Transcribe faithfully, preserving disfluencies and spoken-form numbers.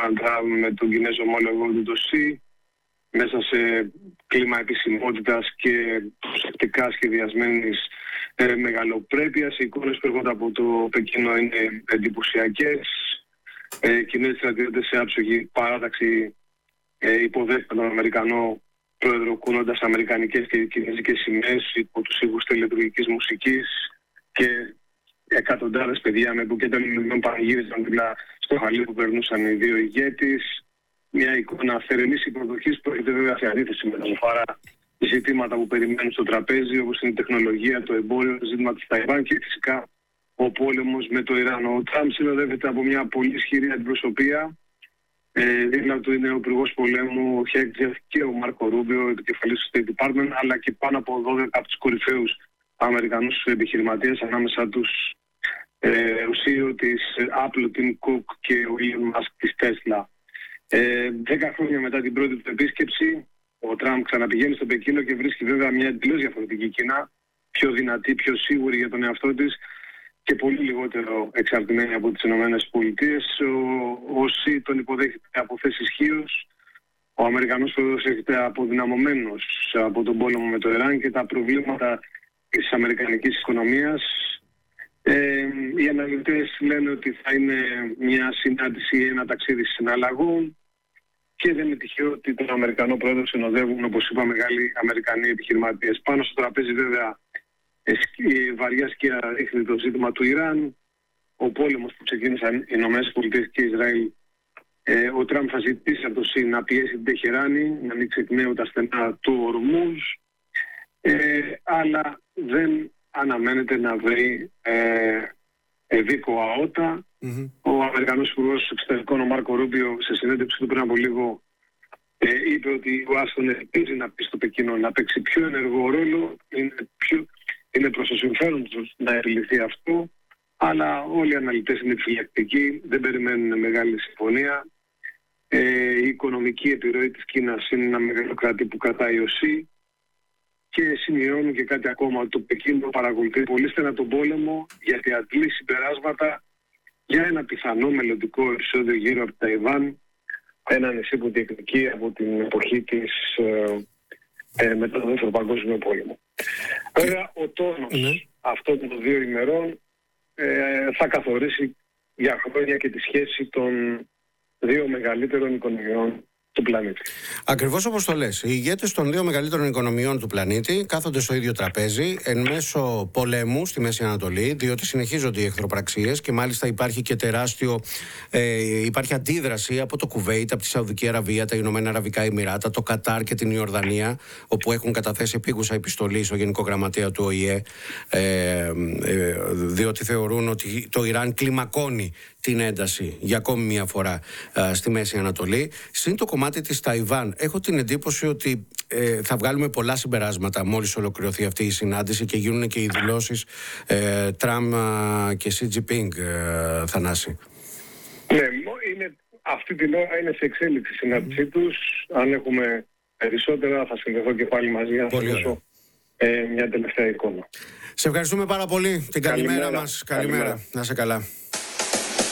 Ντόναλντ Τραμπ με τον Κινέζο ομόλογο του το ΣΥ, μέσα σε κλίμα επισημότητας και προσεκτικά σχεδιασμένης ε, μεγαλοπρέπειας. Οι εικόνες που έρχονται από το Πεκίνο είναι εντυπωσιακές. Ε, Κινέζοι στρατιώτες σε άψογη παράταξη ε, υποδέχτηκαν τον Αμερικανό πρόεδρο κούνοντας αμερικανικές και κινέζικες σημαίες υπό τους ήχους τελετουργικής μουσικής, και εκατοντάδες παιδιά με μπουκέτα λουλουδιών πανηγύριζαν δίπλα στο χαλί που περνούσαν οι δύο ηγέτες. Μια εικόνα θερινής υποδοχής που έρχεται βέβαια σε αντίθεση με τα σοβαρά ζητήματα που περιμένουν στο τραπέζι, όπως είναι η τεχνολογία, το εμπόριο, το ζήτημα της Ταϊβάν και φυσικά ο πόλεμος με το Ιράν. Ο Τραμπ συνοδεύεται από μια πολύ ισχυρή αντιπροσωπεία. Ε, δίπλα του είναι ο υπουργός πολέμου ο Χέκτζεφ και ο Μάρκο Ρούμπιο, επικεφαλής του State Department, αλλά και πάνω από δώδεκα από τους κορυφαίους Αμερικανούς επιχειρηματίες, ανάμεσα τους ε, ο σι ι ο της Apple, Tim Cook, και ο Elon Musk της Tesla. Ε, δέκα χρόνια μετά την πρώτη του επίσκεψη, ο Τραμπ ξαναπηγαίνει στο Πεκίνο και βρίσκει βέβαια μια εντελώς διαφορετική Κίνα, πιο δυνατή, πιο σίγουρη για τον εαυτό της και πολύ λιγότερο εξαρτημένη από τις Ηνωμένες Πολιτείες. Ο, ο ΣΥ τον υποδέχεται από θέση ισχύως. Ο Αμερικανός πρόεδρος έρχεται αποδυναμωμένος από τον πόλεμο με το Ιράν και τα προβλήματα της αμερικανικής οικονομίας. Ε, οι αναλυτές λένε ότι θα είναι μια συνάντηση, ένα ταξίδι συναλλαγών, και δεν είναι τυχαίο ότι τον Αμερικανό πρόεδρο συνοδεύουν, όπως είπα, μεγάλοι Αμερικανοί επιχειρηματίες. Πάνω στο τραπέζι βέβαια βαριά σκιά ρίχνει το ζήτημα του Ιράν, ο πόλεμος που ξεκίνησαν οι Ηνωμένες Πολιτείες και Ισραήλ. Ε, ο Τραμπ θα ζητήσει από το ΣΥ να πιέσει την Τεχεράνη, να ανοίξει εκ νέου τα στενά του Ορμούζ, ε, αλλά δεν αναμένεται να βρει ε, ευήκο αότα. Mm-hmm. Ο Αμερικανός Υπουργός Εξωτερικών, ο Μάρκο Ρούμπιο, σε συνέντευξη του πριν από λίγο, ε, είπε ότι η Ουάσιγκτον ελπίζει να πει στο Πεκίνο να παίξει πιο ενεργό ρόλο. Είναι, πιο, είναι προς το συμφέρον τους να επιληθεί αυτό, αλλά όλοι οι αναλυτές είναι επιφυλακτικοί, δεν περιμένουν μεγάλη συμφωνία. Ε, η οικονομική επιρροή της Κίνας είναι ένα μεγάλο κράτη που κρατάει ο ΣΥ, και σημειώνουν και κάτι ακόμα, ότι το Πεκίνο παρακολουθεί πολύ στενά τον πόλεμο, γιατί αντλεί συμπεράσματα για ένα πιθανό μελλοντικό επεισόδιο γύρω από τα Ταϊβάν, ένα νησί που διεκδικεί από την εποχή της ε, ε, μετά τον Δεύτερο Παγκόσμιο Πόλεμο. Βέβαια, ο τόνος mm. αυτών των δύο ημερών ε, θα καθορίσει για χρόνια και τη σχέση των δύο μεγαλύτερων οικονομιών του πλανήτη. Ακριβώς όπως το λες. Οι ηγέτες των δύο μεγαλύτερων οικονομιών του πλανήτη κάθονται στο ίδιο τραπέζι εν μέσω πολέμου στη Μέση Ανατολή, διότι συνεχίζονται οι εχθροπραξίες και μάλιστα υπάρχει και τεράστιο ε, υπάρχει αντίδραση από το Κουβέιτ, από τη Σαουδική Αραβία, τα Ηνωμένα Αραβικά Εμιράτα, το Κατάρ και την Ιορδανία, όπου έχουν καταθέσει επίγουσα επιστολή στο Γενικό Γραμματέα του Ο Η Ε, ε, ε, διότι θεωρούν ότι το Ιράν κλιμακώνει την ένταση για ακόμη μια φορά α, στη Μέση Ανατολή. Συν το κομμάτι της Ταϊβάν, έχω την εντύπωση ότι ε, θα βγάλουμε πολλά συμπεράσματα μόλις ολοκληρωθεί αυτή η συνάντηση και γίνουν και οι δηλώσεις ε, Τραμπ και Σι Τζινπίνγκ, ε, Θανάση. Ναι, είναι, αυτή την ώρα είναι σε εξέλιξη η συνάντησή τους. Αν έχουμε περισσότερα θα συνδεθώ και πάλι μαζί για να σας δώσω ε, μια τελευταία εικόνα. Σε ευχαριστούμε πάρα πολύ. Την καλημέρα, καλημέρα μας. Καλημέρα. Καλημέρα. Να είσαι καλά.